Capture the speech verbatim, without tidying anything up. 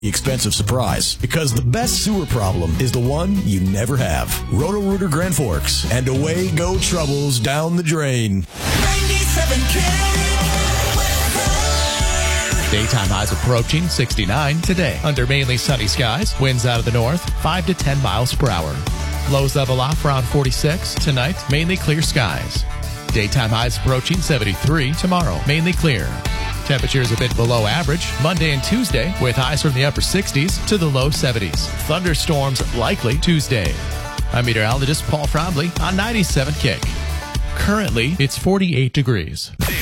the expensive surprise, because the best sewer problem is the one you never have. Roto-Rooter Grand Forks, and away go troubles down the drain. ninety-seven Daytime highs approaching sixty-nine today. Under mainly sunny skies, winds out of the north, five to ten miles per hour. Lows level off around forty-six. Tonight, mainly clear skies. Daytime highs approaching seventy-three tomorrow, mainly clear. Temperatures a bit below average Monday and Tuesday, with highs from the upper sixties to the low seventies. Thunderstorms likely Tuesday. I'm meteorologist Paul Frombley on ninety-seven Kick. Currently, it's forty-eight degrees.